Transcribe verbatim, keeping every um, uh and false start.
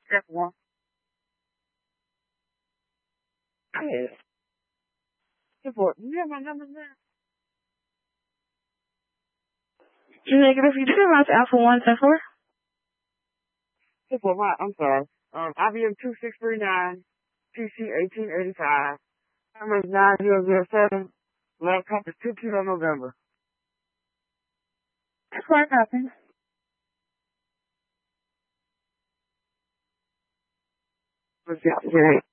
F one. Yeah. Support. You have my number now? Negative, you did about Alpha one ten four. Support my, I'm sorry. Um, I B M two six three nine, T C eighteen eighty-five. Number is nine zero zero seven. Lab compass two Kilo November. That's what happened. What's that?